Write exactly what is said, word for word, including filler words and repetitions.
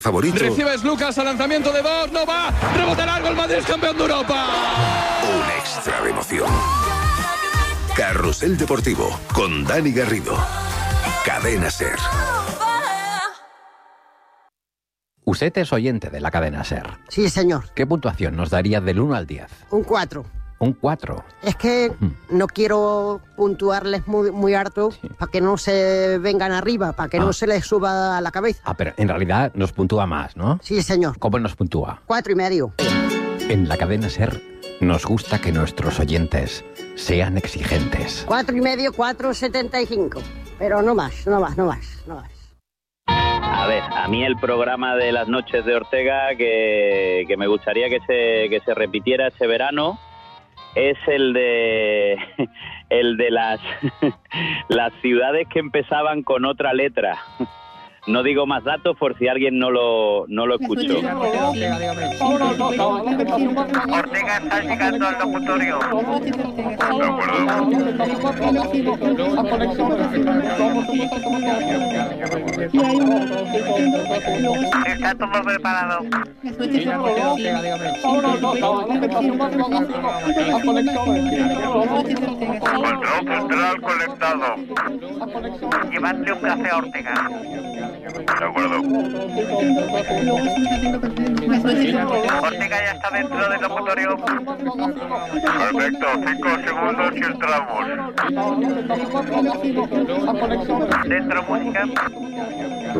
Favorito. Recibes Lucas al lanzamiento de Box, no va, rebote largo, el Madrid es campeón de Europa. Un extra de emoción. Carrusel Deportivo con Dani Garrido. Cadena SER. Usted es oyente de la cadena SER. Sí, señor. ¿Qué puntuación nos daría del uno al diez? Un cuatro. Un cuatro. Es que Mm. no quiero puntuarles muy, muy harto Sí. para que no se vengan arriba, para que Ah. no se les suba a la cabeza. Ah, pero en realidad nos puntúa más, ¿no? Sí, señor. ¿Cómo nos puntúa? Cuatro y medio. En la cadena SER nos gusta que nuestros oyentes sean exigentes. Cuatro y medio, cuatro setenta y cinco. Pero no más, no más, no más, no más. A ver, a mí el programa de las noches de Ortega que, que me gustaría que se, que se repitiera ese verano es el de el de las las ciudades que empezaban con otra letra. No digo más datos por si alguien no lo no lo escuchó. Ortega está llegando al locutorio. Está todo preparado. Control central conectado. Llevarle un café a Ortega. De acuerdo. Ortega ya está dentro del locutorio. Perfecto, cinco segundos y entramos. Dentro música.